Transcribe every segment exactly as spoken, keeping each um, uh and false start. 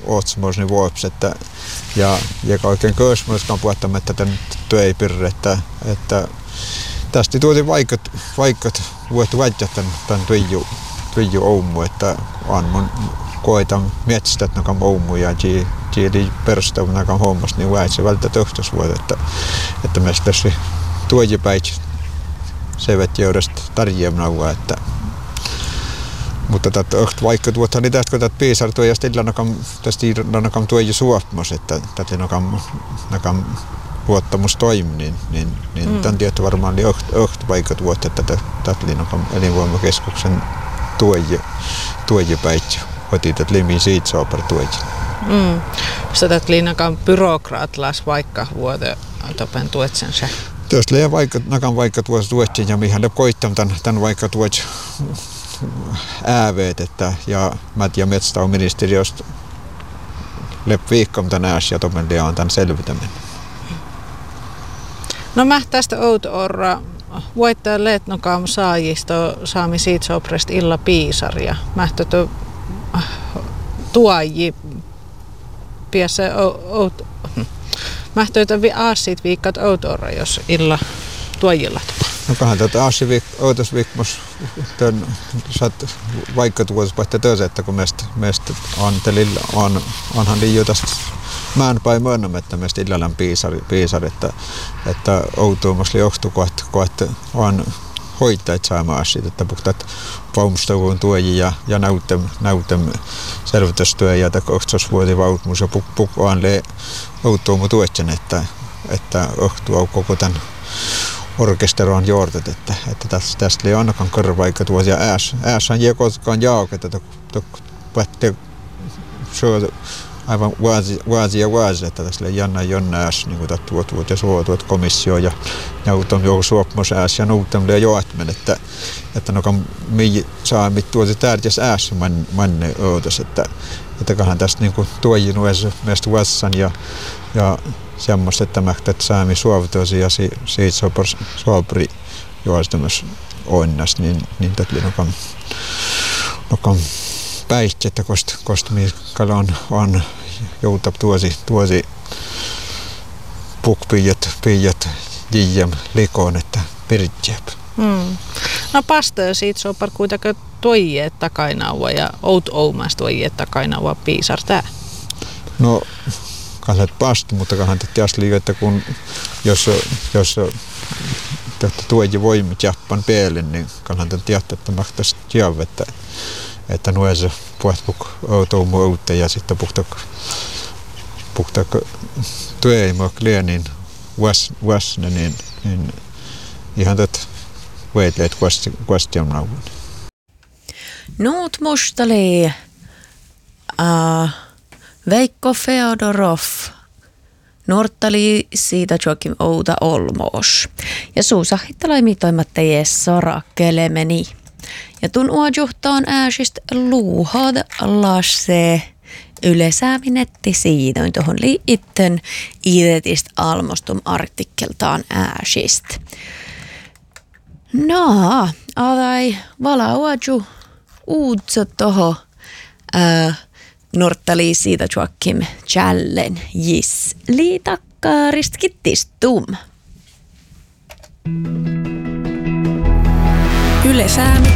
ootsamus niin vuops, että ja joka oikein köysmöskan puhuttamatta tämän työipirre, että että tästä tuotiin vaikat vaikat vuotta vajat tämän tämän tuiju tuiju oumu, että on mun koitan mietistä nakam oumu ja ji ji perustaa nakam hommas niin väitse välttä tohtos vuotta, että että meistä se tuojipäit sevet joudesta tarjoamana, että mutta tätä vaikka tuottaa niin tästä kun tätä piisartua ja sitten nakam tästä nakam tuoji suopmus, että tätä nakam nakam luottamus toimi, niin niin niin mm. tämän tietty varmaan oli oht vaikka tuottaa tätä tätä nakam elinvoimakeskuksen tuoji tuojipäit otin tätä limiin siitä sopar tuoji. Mm. Sitä nakam byrokraatlas vaikka vuote topen tuotsensa. Tuosta liian vaikka nakan vaikka tuossa tuotsin ja mihän ne koittam tämän tämän vaikka tuots ääveet, että ja mät ja metstä on ministeriöstä lep viikkom tän ääs ja tomen on tämän selvitäminen. No mä tästä outo orra voittaa letnokam saajista saami siitä soprest illa piisaria. Mä tätä tuoji piässä outo mä tätä vi aasit viikkat outo orra jos illa tuojilla. No kahan tätä aasiviik outos viikmos tän saat vaikka tuossa paitsi töissä, että kun meistä meistä antelilla on onhan liian tästä määnpäin myönnäm, että meistä illallan piisari piisari että että outuumas li ohtu kohta kohta on hoitajat saamaan siitä, että puhtaat vaumustavuun tuoji ja ja näytem näytem selvitystyö ja takostos vuoti vautmus ja puk puk on le outuumu tuotsen, että että ohtu koko tämän orkestero on joortet, että että tästä tästä ei ainakaan korvaikka tuossa ja ääs ääs on jekoskaan jauket, että pätte se aivan vuosi vuosi ja vuosi, että tässä oli jännä jonna ääs niin kuin tuot tuot ja suotuot komissio ja neutom joku suopmos ääs ja noutam le joatmen, että että no kan mi saa mit tuosi tärkeäs ääs man manne ootas, että että kahan tästä niin kuin tuojin uudessa meistä vuossan ja ja semmoista, että mähtät saami suovitosi ja si, siitä sopar sopri juostamus onnas, niin niin tätli nokan nokan päihti, että kost kost miskal on on joutab tuosi tuosi pukpijat pijat jiem likoon, että piritjäp. Mm. No pastaa siitä sopar kuitenkin toijeet takainaua ja out oumas toijeet takainaua piisar tää. No kanssa past, mutta kanhan tietysti liikaa, että kun jos jos tätä tuoji voimat jappan päälle, niin kanhan tietysti, että mahtaisi tiedä, että että nuossa puhutpuk outoumu uutta ja sitten puhtak puhtak työimak lienin was wasne niin niin ihan tätä veitleet question now. Nuut mustali a Veikko Feodorov nuortali siitä Joakim Outa Olmos ja suusahittalai mitoimatta Jessora Kelemeni. Ja tun uojuhtaan ääsistä luuhad lasse ylesääminetti siidoin tuohon liitten idetist almostum artikkeltaan ääsistä. No, adai vala uoju uutsot toho äh, norttali siitä Joakim Challen jis liitakkaarist kittistum. Yle Säämi.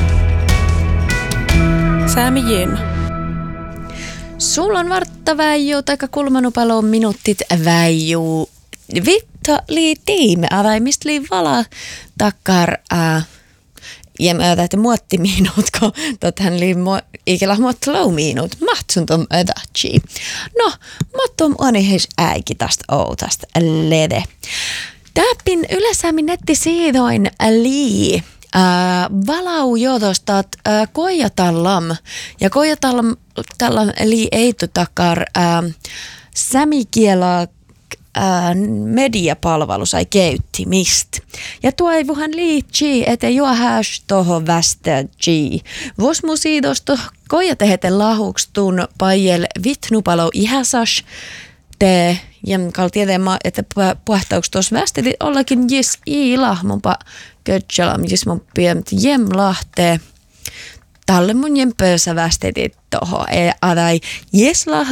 Säämi Jen. Sulla on vartta väijuu, taikka kulmanupalo minuutit väijuu. Vitta lii tiime, avai mistä lii vala takkar äh, ja mä tähtä muotti minuutko, tothan lii ikellä muotti lau minuut, mahtsun tom ödatsi. No, muottom oni heis äiki tästä outasta lede. Täppin ylesäämin netti siidoin lii. Äh, valau jodostat äh, koijatallam ja koijatallam tallam eli eitu takar äh, sämikielä äh, mediapalvelu sai käyttimist. Ja tuo ei vuhan liitsi, että juo häs tohon västä gi. Vos musiidosto koijatehete lahukstun pajel vitnupalo ihasas te ja kal tiedämä, että puhtauks tuossa västetit ollakin jis i lahmunpa kötsälam jis mun piemt jem lahte talle mun jem pöysä västetit toho e adai jes